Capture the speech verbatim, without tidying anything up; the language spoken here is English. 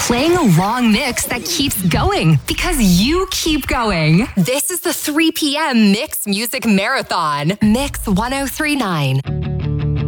playing a long mix that keeps going because you keep going. This is the three p.m. Mix Music Marathon. Mix one oh three point nine.